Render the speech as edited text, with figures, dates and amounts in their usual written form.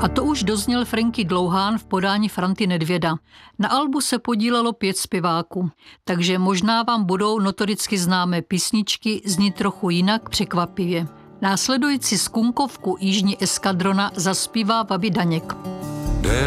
A to už dozněl Franky Dlouhán v podání Franty Nedvěda. Na albu se podílelo 5 zpěváků, takže možná vám budou notoricky známé písničky znít trochu jinak překvapivě. Následující skunkovku Jižní eskadrona zaspívá Babi Daněk.